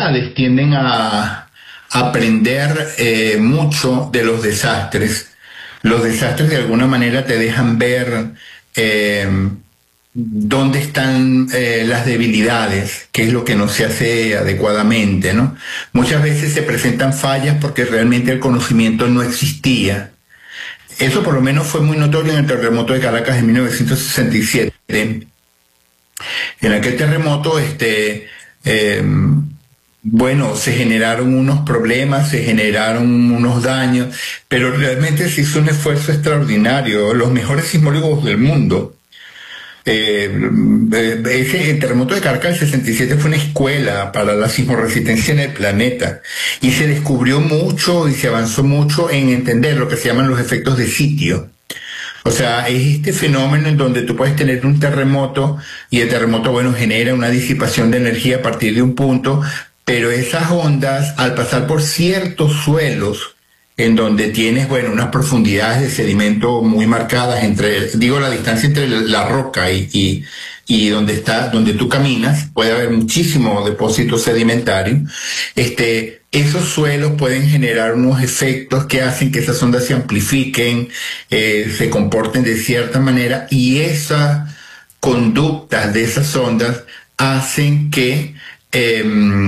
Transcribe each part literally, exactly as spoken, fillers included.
sociedades tienden a aprender eh, mucho de los desastres. Los desastres de alguna manera te dejan ver eh, dónde están eh, las debilidades, qué es lo que no se hace adecuadamente, ¿no? Muchas veces se presentan fallas porque realmente el conocimiento no existía. Eso por lo menos fue muy notorio en el terremoto de Caracas de mil novecientos sesenta y siete. En aquel terremoto, este, eh, bueno, se generaron unos problemas, se generaron unos daños, pero realmente se hizo un esfuerzo extraordinario. Los mejores sismólogos del mundo. Eh, ese el terremoto de Caracas del sesenta y siete fue una escuela para la sismoresistencia en el planeta, y se descubrió mucho y se avanzó mucho en entender lo que se llaman los efectos de sitio. O sea, es este fenómeno en donde tú puedes tener un terremoto y el terremoto, bueno, genera una disipación de energía a partir de un punto, pero esas ondas, al pasar por ciertos suelos, en donde tienes, bueno, unas profundidades de sedimento muy marcadas entre, digo, la distancia entre la roca y, y, y donde está, donde tú caminas, puede haber muchísimo depósito sedimentario. Este, esos suelos pueden generar unos efectos que hacen que esas ondas se amplifiquen, eh, se comporten de cierta manera, y esas conductas de esas ondas hacen que Eh,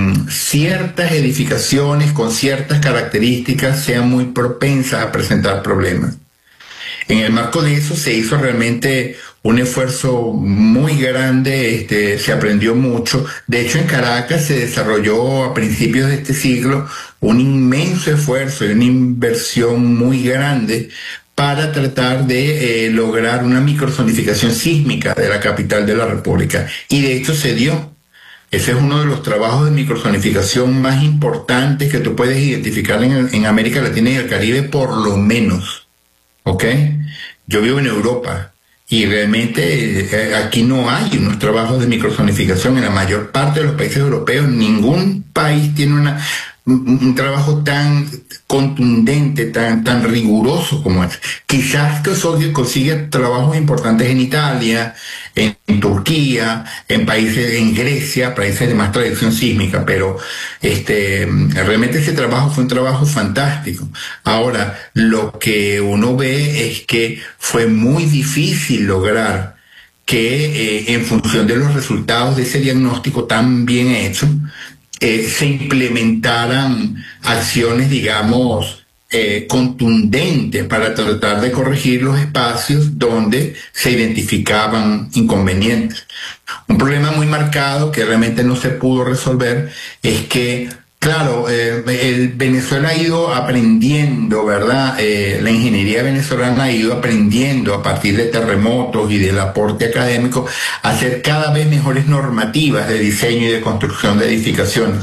ciertas edificaciones con ciertas características sean muy propensas a presentar problemas. En el marco de eso se hizo realmente un esfuerzo muy grande, este, se aprendió mucho. De hecho, en Caracas se desarrolló a principios de este siglo un inmenso esfuerzo y una inversión muy grande para tratar de eh, lograr una microzonificación sísmica de la capital de la República. Y de hecho se dio. Ese es uno de los trabajos de microzonificación más importantes que tú puedes identificar en, en América Latina y el Caribe, por lo menos. ¿Ok? Yo vivo en Europa y realmente eh, aquí no hay unos trabajos de microzonificación. En la mayor parte de los países europeos, ningún país tiene una, un, un trabajo tan contundente, tan, tan riguroso como este. Quizás que consigue trabajos importantes en Italia, en, en Turquía, en países, en Grecia, países de más tradición sísmica, pero este, realmente ese trabajo fue un trabajo fantástico. Ahora, lo que uno ve es que fue muy difícil lograr que eh, en función de los resultados de ese diagnóstico tan bien hecho, Eh, se implementaran acciones, digamos, eh, contundentes para tratar de corregir los espacios donde se identificaban inconvenientes. Un problema muy marcado que realmente no se pudo resolver es que, claro, eh, el Venezuela ha ido aprendiendo, ¿verdad? Eh, la ingeniería venezolana ha ido aprendiendo a partir de terremotos y del aporte académico a hacer cada vez mejores normativas de diseño y de construcción de edificaciones.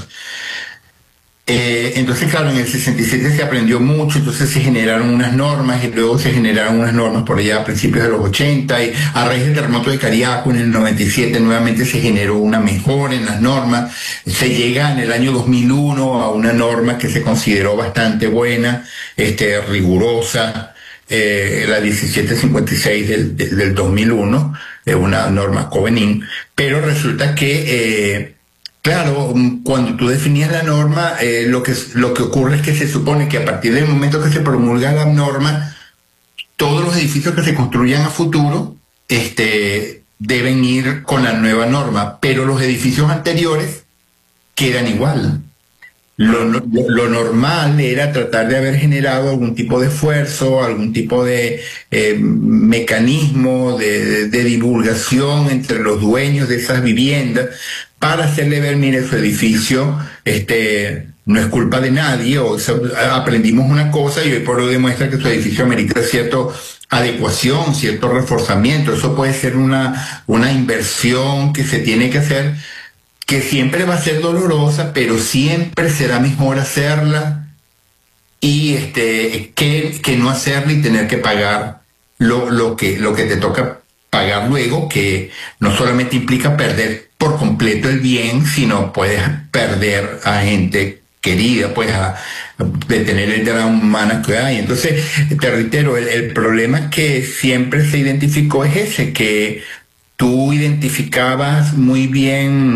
Eh, entonces, claro, en el sesenta y siete se aprendió mucho, entonces se generaron unas normas y luego se generaron unas normas por allá a principios de los ochenta, y a raíz del terremoto de Cariaco en el noventa y siete nuevamente se generó una mejora en las normas. Se llega en el año dos mil uno a una norma que se consideró bastante buena, este, rigurosa, eh, la diecisiete cincuenta y seis del, del dos mil uno, eh, una norma Covenin, pero resulta que eh, claro, cuando tú definías la norma, eh, lo que, lo que ocurre es que se supone que a partir del momento que se promulga la norma, todos los edificios que se construyan a futuro este, deben ir con la nueva norma, pero los edificios anteriores quedan igual. Lo, lo, lo normal era tratar de haber generado algún tipo de esfuerzo, algún tipo de eh, mecanismo de, de, de divulgación entre los dueños de esas viviendas para hacerle ver, mire, su edificio este, no es culpa de nadie, o sea, aprendimos una cosa y hoy por hoy demuestra que su edificio amerita cierta adecuación, cierto reforzamiento. Eso puede ser una, una inversión que se tiene que hacer, que siempre va a ser dolorosa, pero siempre será mejor hacerla y este que, que no hacerla y tener que pagar lo, lo, que, lo que te toca pagar luego, que no solamente implica perder por completo el bien, sino puedes perder a gente querida, pues a, a detener el drama humano que hay. Entonces, te reitero, el, el problema que siempre se identificó es ese, que tú identificabas muy bien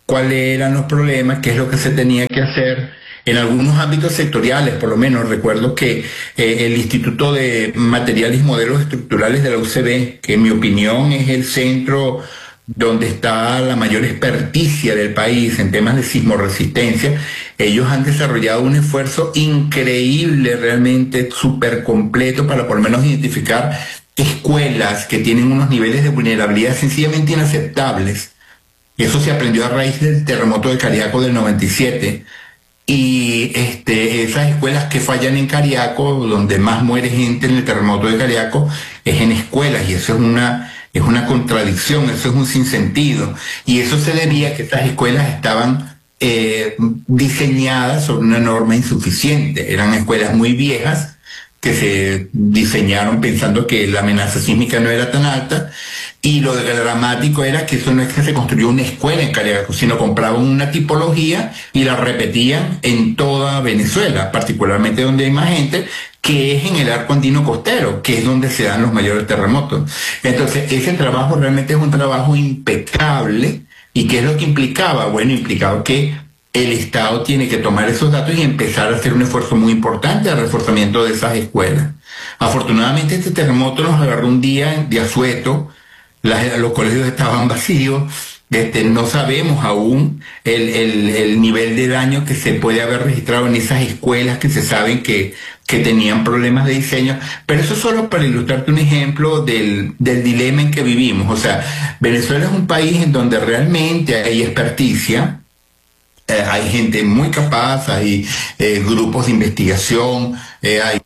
cuáles eran los problemas, qué es lo que se tenía que hacer. En algunos ámbitos sectoriales, por lo menos, recuerdo que eh, el Instituto de Materiales y Modelos Estructurales de la U C B, que en mi opinión es el centro donde está la mayor experticia del país en temas de sismoresistencia, ellos han desarrollado un esfuerzo increíble, realmente súper completo, para por lo menos identificar escuelas que tienen unos niveles de vulnerabilidad sencillamente inaceptables. Eso se aprendió a raíz del terremoto de Cariaco del noventa y siete. Y este, esas escuelas que fallan en Cariaco, donde más muere gente en el terremoto de Cariaco, es en escuelas, y eso es una, es una contradicción, eso es un sinsentido. Y eso se debía a que estas escuelas estaban eh, diseñadas sobre una norma insuficiente. Eran escuelas muy viejas que se diseñaron pensando que la amenaza sísmica no era tan alta, y lo dramático era que eso no es que se construyó una escuela en Cariaco, sino compraban una tipología y la repetían en toda Venezuela, particularmente donde hay más gente, que es en el arco andino costero, que es donde se dan los mayores terremotos. Entonces, ese trabajo realmente es un trabajo impecable. ¿Y qué es lo que implicaba? Bueno, implicaba que el Estado tiene que tomar esos datos y empezar a hacer un esfuerzo muy importante al reforzamiento de esas escuelas. Afortunadamente, este terremoto nos agarró un día de asueto, las, los colegios estaban vacíos, este, no sabemos aún el, el, el nivel de daño que se puede haber registrado en esas escuelas que se saben que, que tenían problemas de diseño, pero eso solo para ilustrarte un ejemplo del, del dilema en que vivimos. O sea, Venezuela es un país en donde realmente hay experticia. Eh, hay gente muy capaz, hay eh, grupos de investigación, eh, hay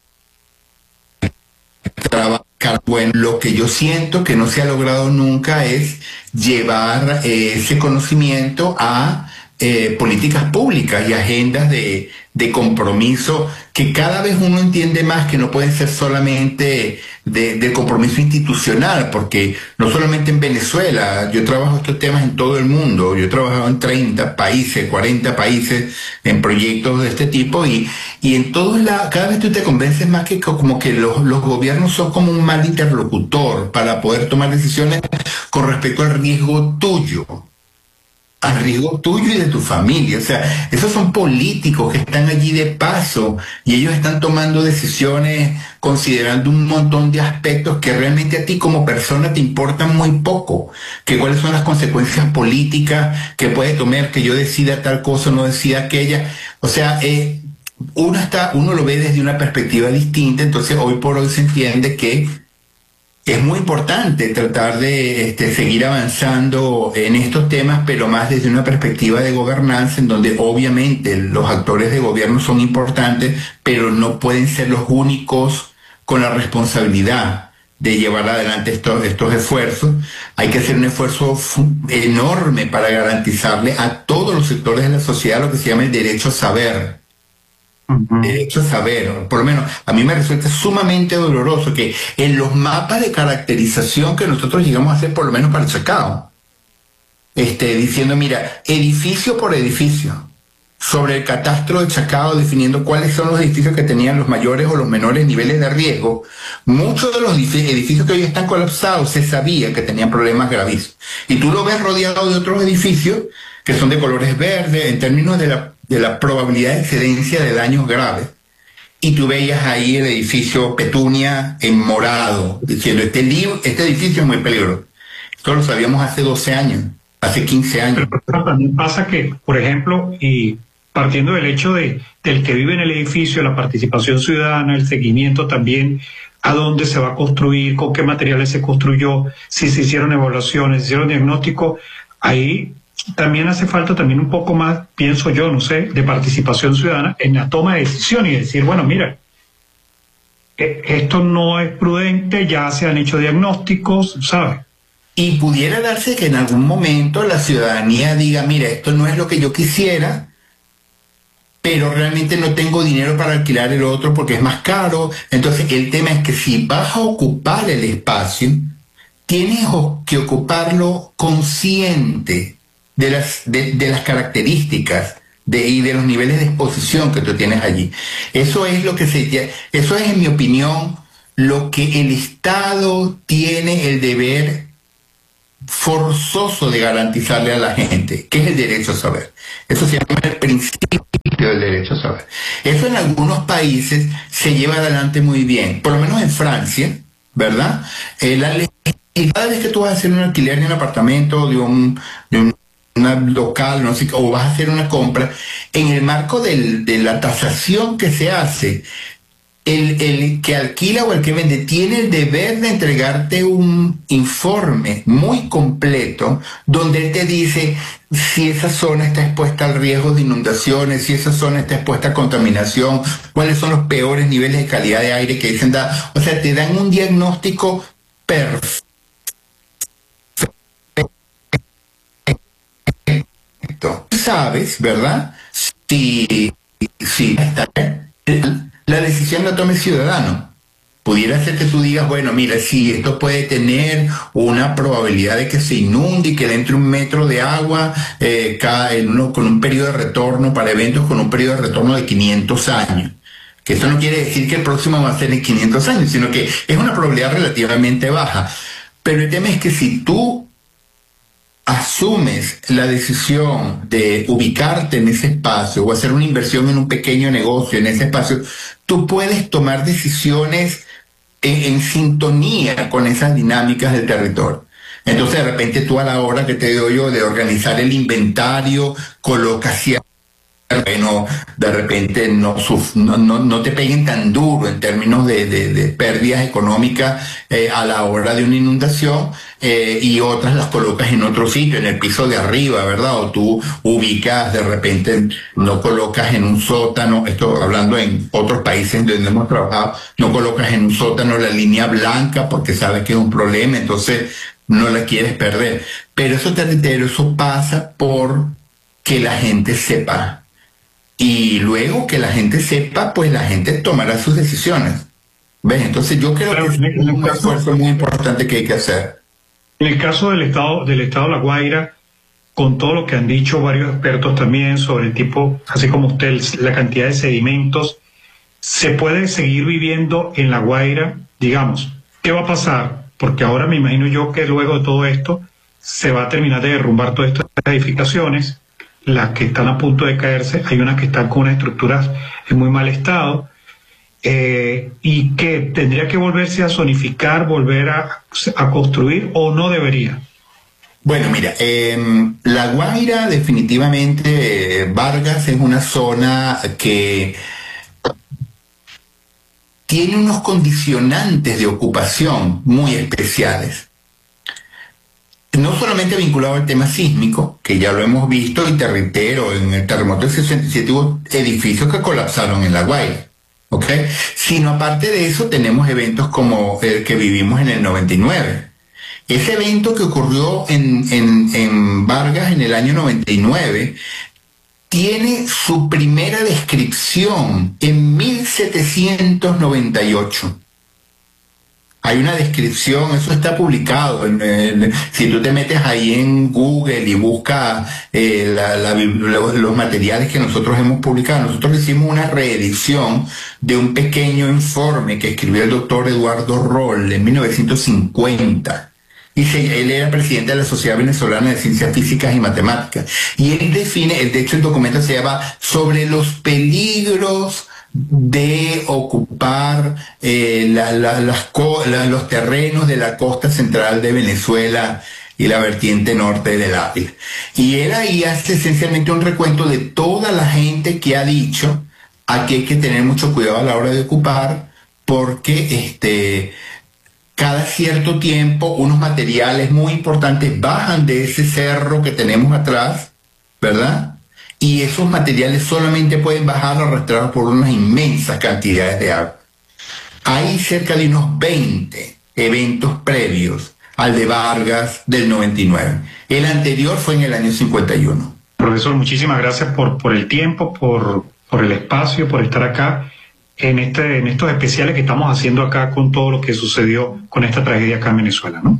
trabajo. Bueno, lo que yo siento que no se ha logrado nunca es llevar eh, ese conocimiento a eh, políticas públicas y agendas de, de compromiso, que cada vez uno entiende más que no pueden ser solamente de, de compromiso institucional, porque no solamente en Venezuela, yo trabajo estos temas en todo el mundo, yo he trabajado en treinta países, cuarenta países, en proyectos de este tipo, y, y en todos lados, cada vez tú te convences más que como que los, los gobiernos son como un mal interlocutor para poder tomar decisiones con respecto al riesgo tuyo. Al riesgo tuyo y de tu familia. O sea, esos son políticos que están allí de paso y ellos están tomando decisiones considerando un montón de aspectos que realmente a ti como persona te importan muy poco. Que cuáles son las consecuencias políticas que puede tomar que yo decida tal cosa o no decida aquella. O sea, eh, uno, está, uno lo ve desde una perspectiva distinta, entonces hoy por hoy se entiende que es muy importante tratar de este, seguir avanzando en estos temas, pero más desde una perspectiva de gobernanza, en donde obviamente los actores de gobierno son importantes, pero no pueden ser los únicos con la responsabilidad de llevar adelante estos, estos esfuerzos. Hay que hacer un esfuerzo enorme para garantizarle a todos los sectores de la sociedad lo que se llama el derecho a saber. Derecho a saber, por lo menos a mí me resulta sumamente doloroso que en los mapas de caracterización que nosotros llegamos a hacer, por lo menos para el Chacao, este, diciendo, mira, edificio por edificio, sobre el catastro de Chacao, definiendo cuáles son los edificios que tenían los mayores o los menores niveles de riesgo, muchos de los edificios que hoy están colapsados se sabía que tenían problemas gravísimos. Y tú lo ves rodeado de otros edificios que son de colores verdes, en términos de la de la probabilidad de excedencia de daños graves. Y tú veías ahí el edificio Petunia en morado, diciendo, este, libro, este edificio es muy peligroso. Esto lo sabíamos hace doce años, hace quince años. Pero también pasa que, por ejemplo, y partiendo del hecho de, del que vive en el edificio, la participación ciudadana, el seguimiento también, a dónde se va a construir, con qué materiales se construyó, si se hicieron evaluaciones, se hicieron diagnósticos, ahí también hace falta también un poco más, pienso yo, no sé, de participación ciudadana en la toma de decisión y decir, bueno, mira, esto no es prudente, ya se han hecho diagnósticos, ¿sabes? Y pudiera darse que en algún momento la ciudadanía diga, mira, esto no es lo que yo quisiera, pero realmente no tengo dinero para alquilar el otro porque es más caro. Entonces el tema es que si vas a ocupar el espacio, tienes que ocuparlo consciente de las, de, de las características de, y de los niveles de exposición que tú tienes allí. Eso es lo que se, eso es, en mi opinión, lo que el Estado tiene el deber forzoso de garantizarle a la gente, que es el derecho a saber. Eso se llama el principio del derecho a saber. Eso en algunos países se lleva adelante muy bien, por lo menos en Francia, ¿verdad? Eh, la ley, cada vez que tú vas a hacer un alquiler de un apartamento, de un, de un una local, no sé, o vas a hacer una compra, en el marco del, de la tasación que se hace, el, el que alquila o el que vende tiene el deber de entregarte un informe muy completo donde él te dice si esa zona está expuesta al riesgo de inundaciones, si esa zona está expuesta a contaminación, cuáles son los peores niveles de calidad de aire que dicen dar. O sea, te dan un diagnóstico perfecto. Sabes, ¿verdad? Si, si la decisión la tome el ciudadano. Pudiera ser que tú digas, bueno, mira, sí, esto puede tener una probabilidad de que se inunde y que le entre un metro de agua eh, cada, en uno, con un periodo de retorno para eventos con un periodo de retorno de quinientos años. Que eso no quiere decir que el próximo va a ser en quinientos años, sino que es una probabilidad relativamente baja. Pero el tema es que si tú asumes la decisión de ubicarte en ese espacio o hacer una inversión en un pequeño negocio en ese espacio, tú puedes tomar decisiones en, en sintonía con esas dinámicas del territorio. Entonces, de repente tú, a la hora que te doy yo de organizar el inventario, colocas cierto, bueno, de repente no, no, no, no te peguen tan duro en términos de, de, de pérdidas económicas eh, a la hora de una inundación, eh, y otras las colocas en otro sitio, en el piso de arriba, ¿verdad? O tú ubicas, de repente no colocas en un sótano, esto hablando en otros países donde hemos trabajado, no colocas en un sótano la línea blanca porque sabes que es un problema, entonces no la quieres perder. Pero eso te reitero, eso pasa por que la gente sepa. Y luego que la gente sepa, pues la gente tomará sus decisiones. ¿Ves? Entonces yo creo Claro, que es en el- en el un caso- esfuerzo muy importante que hay que hacer. En el caso del estado, del estado de La Guaira, con todo lo que han dicho varios expertos también sobre el tipo, así como usted, el- la cantidad de sedimentos, ¿se puede seguir viviendo en La Guaira? Digamos, ¿qué va a pasar? Porque ahora me imagino yo que luego de todo esto se va a terminar de derrumbar todas estas edificaciones, las que están a punto de caerse, hay unas que están con unas estructuras en muy mal estado, eh, y que tendría que volverse a zonificar, volver a, a construir, o no debería. Bueno, mira, eh, La Guaira definitivamente, eh, Vargas es una zona que tiene unos condicionantes de ocupación muy especiales. No solamente vinculado al tema sísmico, que ya lo hemos visto, y te reitero, en el terremoto del sesenta y siete hubo edificios que colapsaron en La Guaira, ¿ok? Sino aparte de eso tenemos eventos como el que vivimos en el noventa y nueve. Ese evento que ocurrió en, en, en Vargas en el año noventa y nueve tiene su primera descripción en mil setecientos noventa y ocho. Hay una descripción, eso está publicado. En, en, si tú te metes ahí en Google y buscas eh, la, la, los, los materiales que nosotros hemos publicado, nosotros hicimos una reedición de un pequeño informe que escribió el doctor Eduardo Roll en mil novecientos cincuenta. Y se, él era presidente de la Sociedad Venezolana de Ciencias Físicas y Matemáticas. Y él define, de hecho el documento se llama Sobre los peligros de ocupar eh, la, la, las co la, los terrenos de la costa central de Venezuela y la vertiente norte del Ávila. Y él ahí hace esencialmente un recuento de toda la gente que ha dicho aquí hay que tener mucho cuidado a la hora de ocupar, porque este, cada cierto tiempo unos materiales muy importantes bajan de ese cerro que tenemos atrás, ¿verdad? Y esos materiales solamente pueden bajar arrastrados por unas inmensas cantidades de agua. Hay cerca de unos veinte eventos previos al de Vargas del noventa y nueve. El anterior fue en el año cincuenta y uno. Profesor, muchísimas gracias por, por el tiempo, por, por el espacio, por estar acá en, este, en estos especiales que estamos haciendo acá con todo lo que sucedió con esta tragedia acá en Venezuela, ¿no?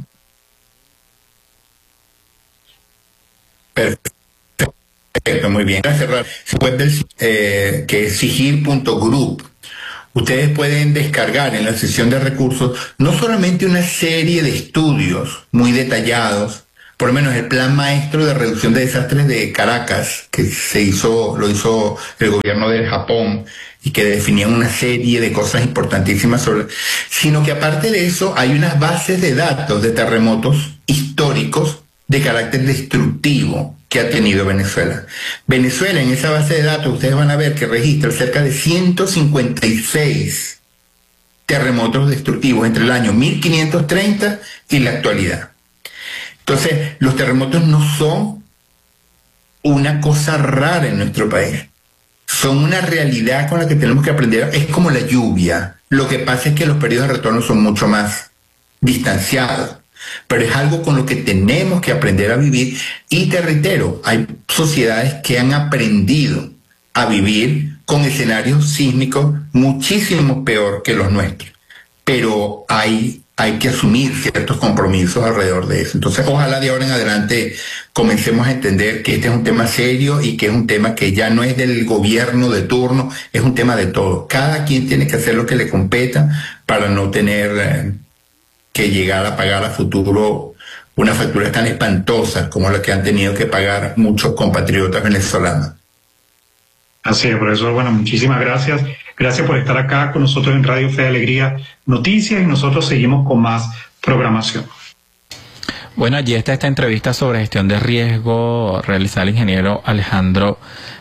Perfecto. Muy bien. Para cerrar, web del, eh, que es sigil punto group. Ustedes pueden descargar en la sección de recursos no solamente una serie de estudios muy detallados por lo menos el plan maestro de reducción de desastres de Caracas, que se hizo, lo hizo el gobierno de Japón, y que definían una serie de cosas importantísimas sobre, sino que aparte de eso hay unas bases de datos de terremotos históricos de carácter destructivo que ha tenido Venezuela. Venezuela, en esa base de datos, ustedes van a ver que registra cerca de ciento cincuenta y seis terremotos destructivos entre el año mil quinientos treinta y la actualidad. Entonces, los terremotos no son una cosa rara en nuestro país. Son una realidad con la que tenemos que aprender. Es como la lluvia. Lo que pasa es que los periodos de retorno son mucho más distanciados. Pero es algo con lo que tenemos que aprender a vivir. Y te reitero, hay sociedades que han aprendido a vivir con escenarios sísmicos muchísimo peor que los nuestros. Pero hay... hay que asumir ciertos compromisos alrededor de eso. Entonces, ojalá de ahora en adelante comencemos a entender que este es un tema serio y que es un tema que ya no es del gobierno de turno, es un tema de todos. Cada quien tiene que hacer lo que le competa para no tener eh, que llegar a pagar a futuro una factura tan espantosa como la que han tenido que pagar muchos compatriotas venezolanos. Así es, profesor. Bueno, muchísimas gracias. Gracias por estar acá con nosotros en Radio Fe y Alegría Noticias, y nosotros seguimos con más programación. Bueno, allí está esta entrevista sobre gestión de riesgo realizada el ingeniero Alejandro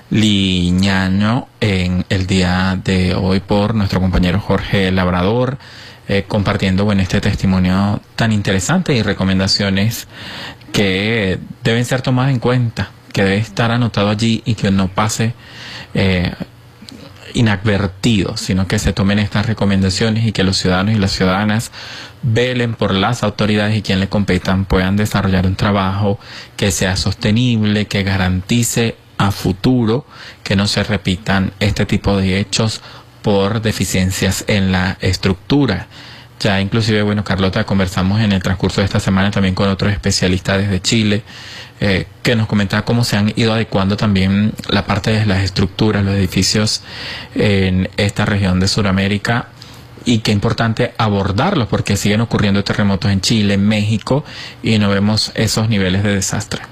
Liñano en el día de hoy por nuestro compañero Jorge Labrador, eh, compartiendo bueno, este testimonio tan interesante y recomendaciones que deben ser tomadas en cuenta, que debe estar anotado allí y que no pase eh, inadvertido, sino que se tomen estas recomendaciones y que los ciudadanos y las ciudadanas velen por las autoridades y quien le competan puedan desarrollar un trabajo que sea sostenible, que garantice a futuro que no se repitan este tipo de hechos por deficiencias en la estructura. Ya inclusive, bueno, Carlota, conversamos en el transcurso de esta semana también con otros especialistas desde Chile, eh, que nos comentaba cómo se han ido adecuando también la parte de las estructuras, los edificios en esta región de Sudamérica, y qué importante abordarlos porque siguen ocurriendo terremotos en Chile, en México, y no vemos esos niveles de desastre.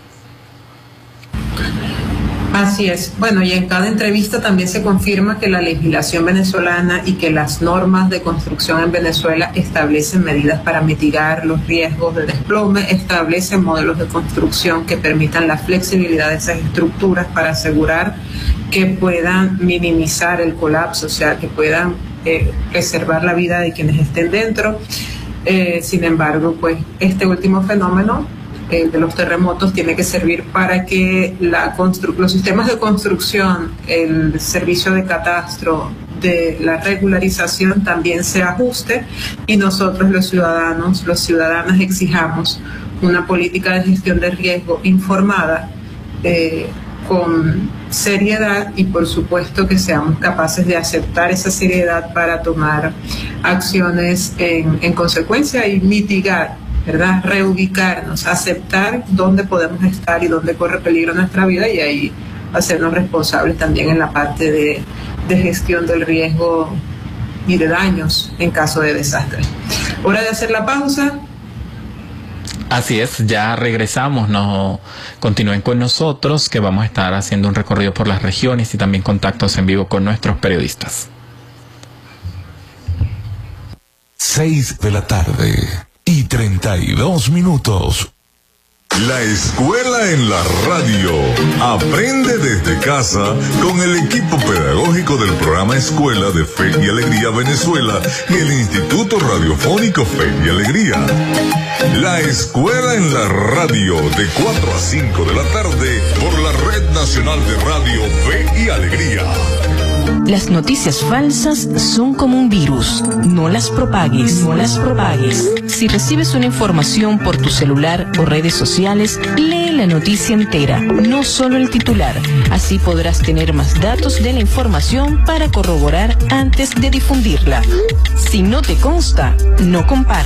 Así es. Bueno, y en cada entrevista también se confirma que la legislación venezolana y que las normas de construcción en Venezuela establecen medidas para mitigar los riesgos de desplome, establecen modelos de construcción que permitan la flexibilidad de esas estructuras para asegurar que puedan minimizar el colapso, o sea, que puedan eh, preservar la vida de quienes estén dentro. Eh, sin embargo, pues este último fenómeno Eh, de los terremotos tiene que servir para que la constru- los sistemas de construcción, el servicio de catastro, de la regularización también se ajuste, y nosotros los ciudadanos, los ciudadanas exijamos una política de gestión de riesgo informada, eh, con seriedad, y por supuesto que seamos capaces de aceptar esa seriedad para tomar acciones en, en consecuencia y mitigar, ¿verdad? Reubicarnos, aceptar dónde podemos estar y dónde corre peligro nuestra vida, y ahí hacernos responsables también en la parte de, de gestión del riesgo y de daños en caso de desastre. Hora de hacer la pausa. Así es, ya regresamos, no continúen con nosotros, que vamos a estar haciendo un recorrido por las regiones y también contactos en vivo con nuestros periodistas. Seis de la tarde y treinta y dos minutos. La escuela en la radio. Aprende desde casa con el equipo pedagógico del programa Escuela de Fe y Alegría Venezuela y el Instituto Radiofónico Fe y Alegría. La escuela en la radio, de cuatro a cinco de la tarde por la Red Nacional de Radio Fe y Alegría. Las noticias falsas son como un virus. No las propagues, no las propagues. Si recibes una información por tu celular o redes sociales, lee la noticia entera, no solo el titular. Así podrás tener más datos de la información para corroborar antes de difundirla. Si no te consta, no compartas.